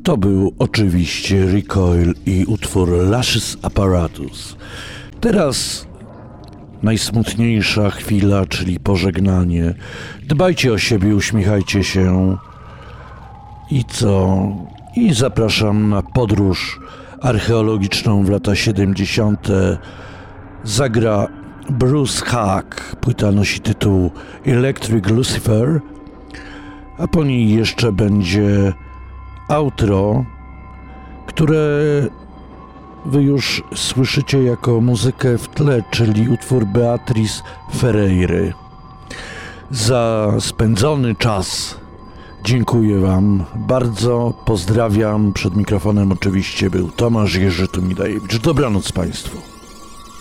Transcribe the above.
To był oczywiście Recoil i utwór Lashes Apparatus. Teraz najsmutniejsza chwila, czyli pożegnanie. Dbajcie o siebie, uśmiechajcie się. I co? I zapraszam na podróż archeologiczną w lata 70. Zagra Bruce Hack. Płyta nosi tytuł Electric Lucifer, a po niej jeszcze będzie outro, które wy już słyszycie jako muzykę w tle, czyli utwór Beatriz Ferreiry. Za spędzony czas dziękuję wam bardzo, pozdrawiam. Przed mikrofonem oczywiście był Tomasz Jerzy Tumidajewicz. Dobranoc państwu.